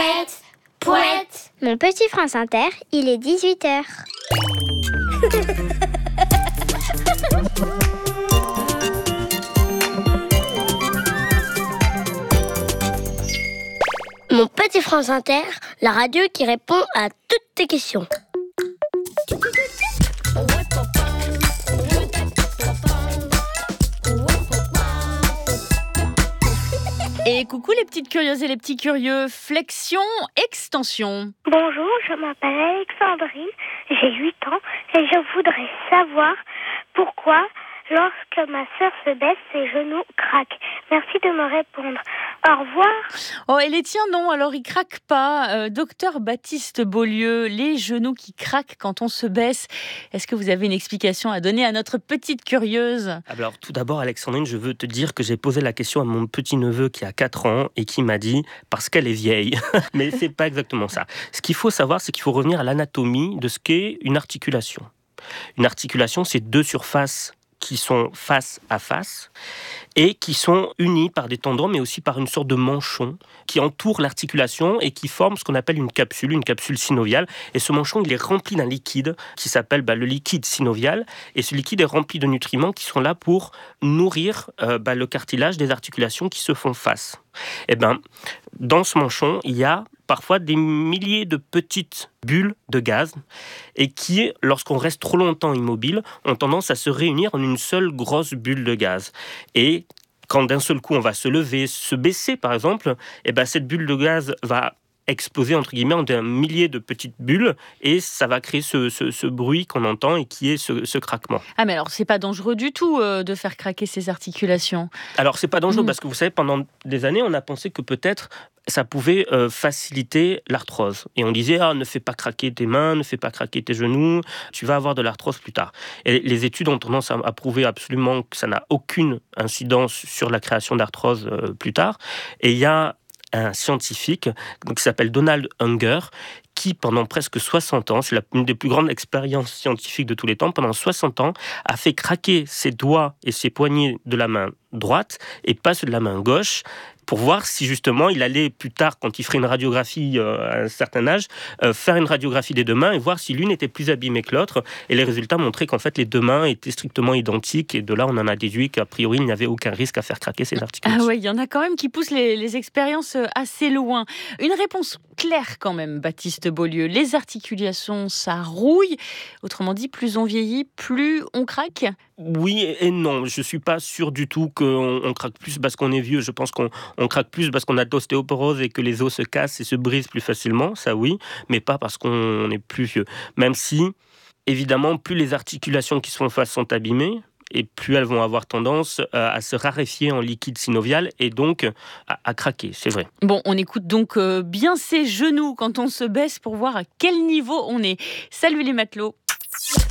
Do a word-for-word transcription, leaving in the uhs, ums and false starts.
Pouette, pouette. Mon petit France Inter, il est dix-huit heures. Mon petit France Inter, la radio qui répond à toutes tes questions. Et coucou les petites curieuses et les petits curieux, flexion, extension. Bonjour, je m'appelle Alexandrine, j'ai huit ans et je voudrais savoir pourquoi, lorsque ma sœur se baisse, ses genoux craquent. Merci de me répondre. Au revoir. Oh, et les tiens non, alors ils craquent pas. Euh, docteur Baptiste Beaulieu, les genoux qui craquent quand on se baisse. Est-ce que vous avez une explication à donner à notre petite curieuse ? Alors tout d'abord Alexandrine, je veux te dire que j'ai posé la question à mon petit-neveu qui a quatre ans et qui m'a dit « parce qu'elle est vieille ». Mais c'est pas exactement ça. Ce qu'il faut savoir, c'est qu'il faut revenir à l'anatomie de ce qu'est une articulation. Une articulation, c'est deux surfaces qui sont face à face et qui sont unis par des tendons, mais aussi par une sorte de manchon qui entoure l'articulation et qui forme ce qu'on appelle une capsule, une capsule synoviale. Et ce manchon, il est rempli d'un liquide qui s'appelle bah, le liquide synovial. Et ce liquide est rempli de nutriments qui sont là pour nourrir euh, bah, le cartilage des articulations qui se font face. Et ben, dans ce manchon, il y a parfois des milliers de petites bulles de gaz et qui, lorsqu'on reste trop longtemps immobile, ont tendance à se réunir en une seule grosse bulle de gaz. Et quand d'un seul coup on va se lever, se baisser par exemple, et ben cette bulle de gaz va exploser entre guillemets en un millier de petites bulles et ça va créer ce, ce, ce bruit qu'on entend et qui est ce, ce craquement. Ah mais alors c'est pas dangereux du tout euh, de faire craquer ces articulations. Alors c'est pas dangereux mmh. parce que vous savez pendant des années on a pensé que peut-être ça pouvait euh, faciliter l'arthrose. Et on disait, ah, ne fais pas craquer tes mains, ne fais pas craquer tes genoux, tu vas avoir de l'arthrose plus tard. Et les études ont tendance à, à prouver absolument que ça n'a aucune incidence sur la création d'arthrose euh, plus tard. Et il y a un scientifique donc, qui s'appelle Donald Unger, qui, pendant presque soixante ans, c'est une des plus grandes expériences scientifiques de tous les temps, pendant soixante ans, a fait craquer ses doigts et ses poignets de la main droite et pas ceux de la main gauche, pour voir si justement il allait plus tard, quand il ferait une radiographie euh, à un certain âge, euh, faire une radiographie des deux mains et voir si l'une était plus abîmée que l'autre. Et les résultats montraient qu'en fait les deux mains étaient strictement identiques et de là on en a déduit qu'a priori il n'y avait aucun risque à faire craquer ces articulations. Ah ouais, il y en a quand même qui poussent les, les expériences assez loin. Une réponse claire quand même, Baptiste Beaulieu. Les articulations, ça rouille. Autrement dit, plus on vieillit, plus on craque. Oui et non, je ne suis pas sûr du tout qu'on on craque plus parce qu'on est vieux. Je pense qu'on on craque plus parce qu'on a de l'ostéoporose et que les os se cassent et se brisent plus facilement, ça oui, mais pas parce qu'on est plus vieux. Même si, évidemment, plus les articulations qui sont en face sont abîmées, et plus elles vont avoir tendance à se raréfier en liquide synovial et donc à, à craquer, c'est vrai. Bon, on écoute donc euh, bien ses genoux quand on se baisse pour voir à quel niveau on est. Salut les matelots.